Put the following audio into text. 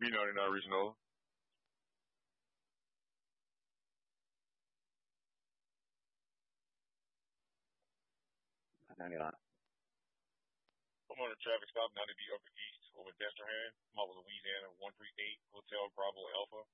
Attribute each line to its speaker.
Speaker 1: B99 original.
Speaker 2: Hang on.
Speaker 1: I'm on a traffic stop, 90B Upper East, over Destrehan. I'm out with Louisiana, 138 Hotel Bravo Alpha.